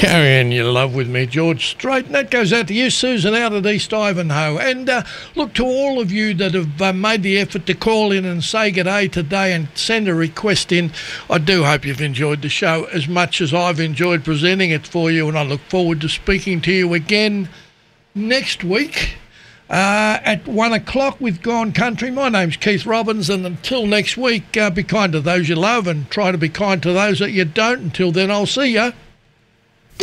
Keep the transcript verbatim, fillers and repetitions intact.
Carry on your love with me, George Strait. And that goes out to you, Susan, out at East Ivanhoe. And uh, look, to all of you that have uh, made the effort to call in and say good day today and send a request in, I do hope you've enjoyed the show as much as I've enjoyed presenting it for you. And I look forward to speaking to you again next week uh, at one o'clock with Gone Country. My name's Keith Robbins, and until next week, uh, be kind to those you love and try to be kind to those that you don't. Until then, I'll see you.